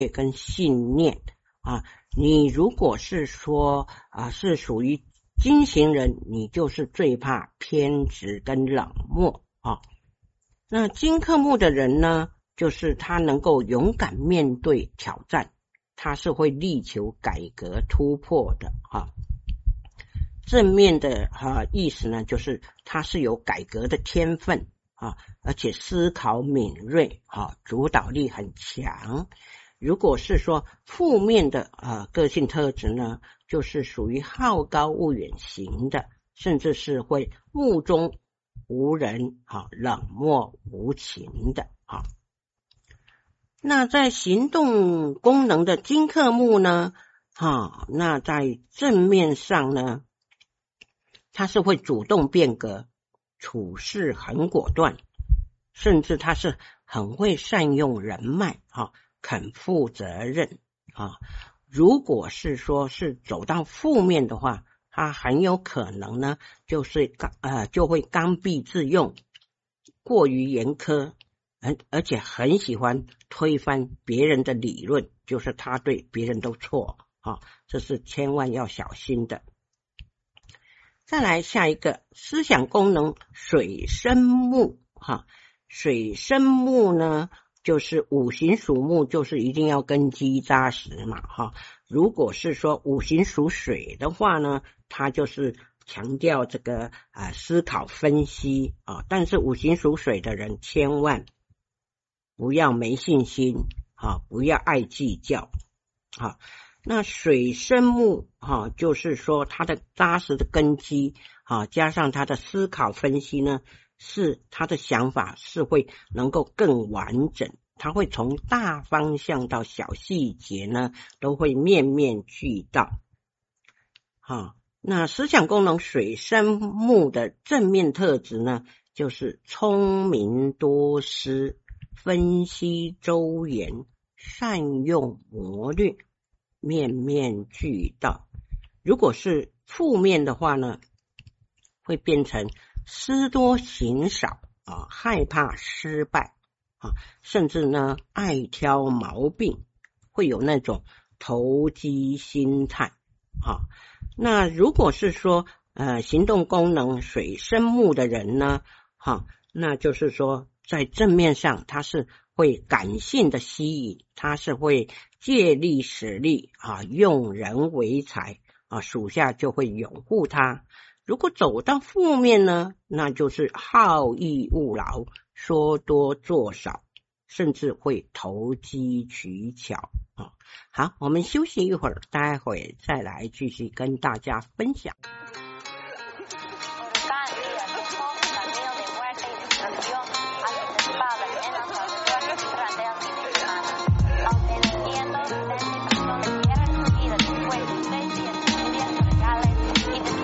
跟信念啊。你如果是说是属于金型人，你就是最怕偏执跟冷漠啊。那金克木的人呢，就是他能够勇敢面对挑战，他是会力求改革突破的啊。正面的意思呢，就是他是有改革的天分啊，而且思考敏锐啊，主导力很强。如果是说负面的个性特质呢，就是属于好高骛远型的，甚至是会目中无人冷漠无情的啊。那在行动功能的金克木呢那在正面上呢，他是会主动变革，处事很果断，甚至他是很会善用人脉肯负责任如果是说是走到负面的话，他很有可能呢就是就会刚愎自用，过于严苛，而且很喜欢推翻别人的理论，就是他对别人都错这是千万要小心的。再来下一个思想功能水生木水生木呢，就是五行属木，就是一定要根基扎实嘛如果是说五行属水的话呢，它就是强调这个思考分析但是五行属水的人千万不要没信心不要爱计较那水生木就是说它的扎实的根基加上它的思考分析呢，是他的想法是会能够更完整，他会从大方向到小细节呢都会面面俱到那思想功能水生木的正面特质呢，就是聪明多思，分析周延，善用谋略，面面俱到。如果是负面的话呢，会变成思多行少害怕失败甚至呢爱挑毛病，会有那种投机心态那如果是说行动功能水生木的人呢那就是说在正面上他是会感性的吸引，他是会借力使力用人为才属下就会拥护他。如果走到负面呢，那就是好逸恶劳，说多做少，甚至会投机取巧好，我们休息一会儿，待会再来继续跟大家分享。